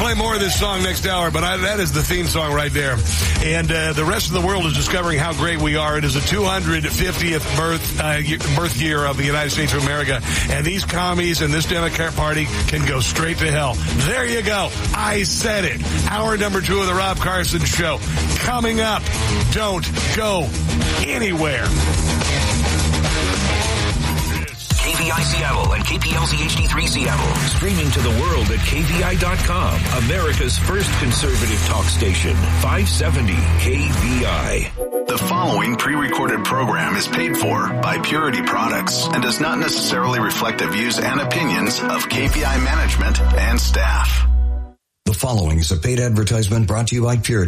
play more of this song next hour, but that is the theme song right there. And the rest of the world is discovering how great we are. It is the 250th birth year of the United States of America, and these commies and this Democrat Party can go straight to hell. There you go. I said it. Hour number 2 of the Rob Carson Show. Coming up. Don't go anywhere. KVI Seattle and KPLZ HD3 Seattle. Streaming to the world at KVI.com. America's first conservative talk station. 570 KVI. The following pre-recorded program is paid for by Purity Products and does not necessarily reflect the views and opinions of KVI management and staff. The following is a paid advertisement brought to you by Purity.